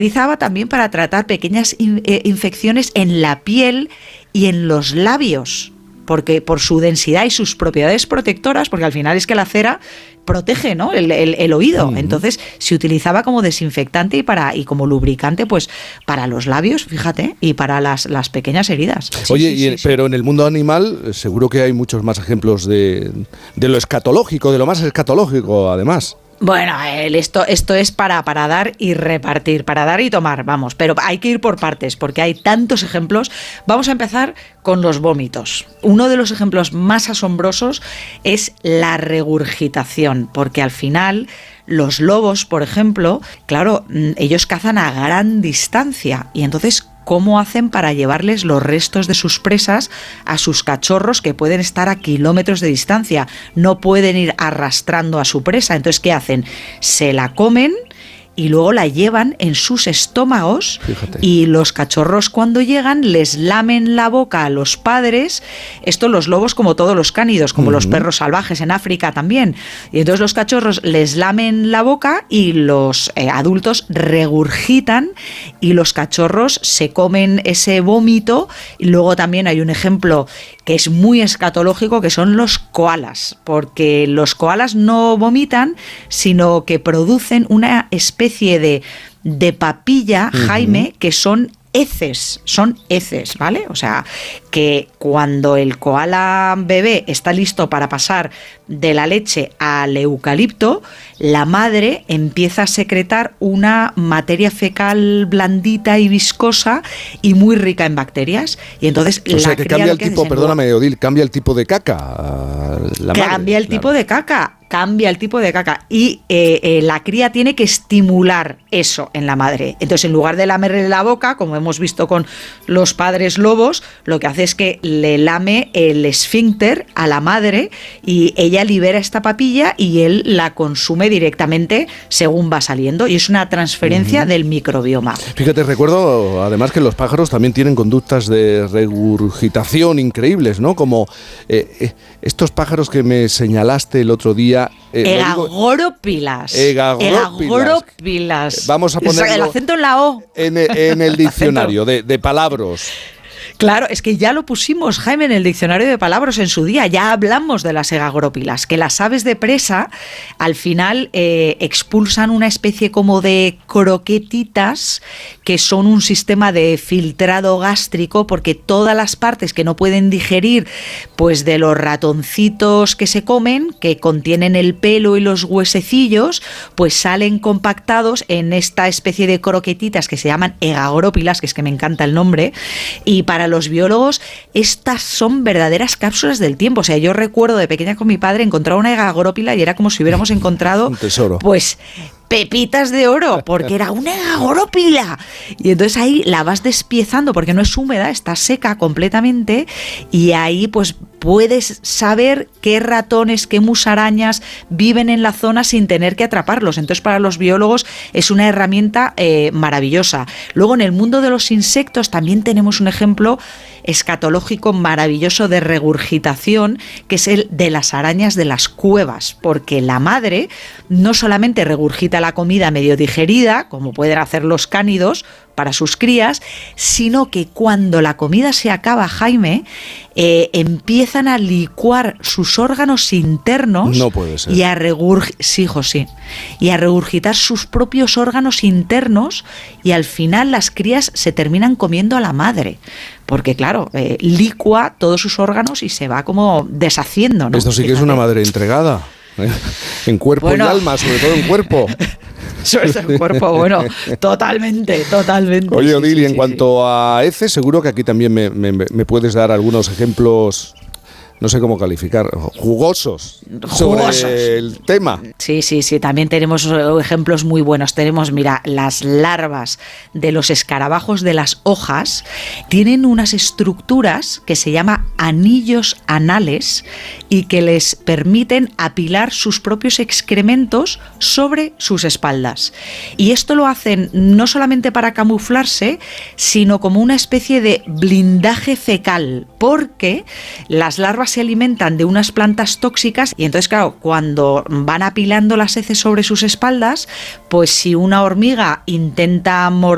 utilizaba también para tratar pequeñas infecciones en la piel y en los labios, porque por su densidad y sus propiedades protectoras, porque al final es que la cera protege, ¿no?, el oído. Entonces se utilizaba como desinfectante y como lubricante, pues para los labios, fíjate, y para las pequeñas heridas. Oye, pero en el mundo animal seguro que hay muchos más ejemplos de lo escatológico, de lo más escatológico, además. Bueno, esto es para dar y repartir, para dar y tomar, vamos, pero hay que ir por partes porque hay tantos ejemplos. Vamos a empezar con los vómitos. Uno de los ejemplos más asombrosos es la regurgitación, porque al final los lobos, por ejemplo, claro, ellos cazan a gran distancia y entonces ¿cómo hacen para llevarles los restos de sus presas a sus cachorros que pueden estar a kilómetros de distancia? No pueden ir arrastrando a su presa. Entonces, ¿qué hacen? Se la comen y luego la llevan en sus estómagos. Fíjate. Y los cachorros cuando llegan les lamen la boca a los padres. Esto los lobos como todos los cánidos, como los perros salvajes en África también. Y entonces los cachorros les lamen la boca y los adultos regurgitan y los cachorros se comen ese vómito. Y luego también hay un ejemplo que es muy escatológico, que son los koalas, porque los koalas no vomitan, sino que producen una especie de papilla, Jaime, que son heces, ¿vale? O sea, que cuando el koala bebé está listo para pasar de la leche al eucalipto, la madre empieza a secretar una materia fecal blandita y viscosa y muy rica en bacterias. Y entonces o sea, que cambia el tipo, perdóname, Odil, cambia el tipo de caca. Cambia el tipo de caca. Cambia el tipo de caca y la cría tiene que estimular eso en la madre. Entonces, en lugar de lamerle la boca, como hemos visto con los padres lobos, lo que hace es que le lame el esfínter a la madre y ella libera esta papilla y él la consume directamente según va saliendo, y es una transferencia del microbioma. Fíjate, recuerdo además que los pájaros también tienen conductas de regurgitación increíbles, ¿no? Como estos pájaros que me señalaste el otro día. Egagóropilas. Vamos a poner el acento en la O. En el diccionario de palabras. Claro, es que ya lo pusimos, Jaime, en el diccionario de palabras en su día. Ya hablamos de las egagrópilas, que las aves de presa al final expulsan una especie como de croquetitas que son un sistema de filtrado gástrico, porque todas las partes que no pueden digerir, pues de los ratoncitos que se comen, que contienen el pelo y los huesecillos, pues salen compactados en esta especie de croquetitas que se llaman egagrópilas, que es que me encanta el nombre, y para los biólogos estas son verdaderas cápsulas del tiempo. O sea, yo recuerdo de pequeña con mi padre encontrar una egagrópila y era como si hubiéramos encontrado un tesoro. Pues pepitas de oro, porque era una egagrópila. Y entonces ahí la vas despiezando porque no es húmeda, está seca completamente, y ahí pues puedes saber qué ratones, qué musarañas viven en la zona sin tener que atraparlos. Entonces, para los biólogos es una herramienta maravillosa. Luego, en el mundo de los insectos también tenemos un ejemplo escatológico maravilloso de regurgitación, que es el de las arañas de las cuevas, porque la madre no solamente regurgita la comida medio digerida, como pueden hacer los cánidos para sus crías, sino que cuando la comida se acaba, Jaime, empiezan a licuar sus órganos internos. No puede ser. Y a regurgitar sus propios órganos internos, y al final las crías se terminan comiendo a la madre, porque claro, licua todos sus órganos y se va como deshaciendo, ¿no? Esto sí que es una madre entregada, en cuerpo y alma, sobre todo en cuerpo. Sobre todo en cuerpo, bueno, totalmente. Oye, Odil, y en cuanto a heces, seguro que aquí también me puedes dar algunos ejemplos, no sé cómo calificar, jugosos sobre el tema. Sí, también tenemos ejemplos muy buenos. Tenemos, mira, las larvas de los escarabajos de las hojas tienen unas estructuras que se llama anillos anales y que les permiten apilar sus propios excrementos sobre sus espaldas. Y esto lo hacen no solamente para camuflarse, sino como una especie de blindaje fecal, porque las larvas se alimentan de unas plantas tóxicas y entonces, claro, cuando van apilando las heces sobre sus espaldas, pues si una hormiga intenta morder